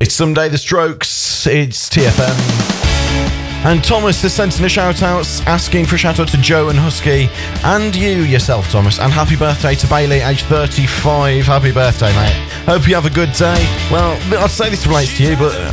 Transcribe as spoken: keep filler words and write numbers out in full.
It's Someday The Strokes, it's T F M. And Thomas has sent in a shout out asking for a shout out to Joe and Husky, and you yourself, Thomas, and happy birthday to Bailey, age thirty-five. Happy birthday, mate. Hope you have a good day. Well, I'd say this relates to you, but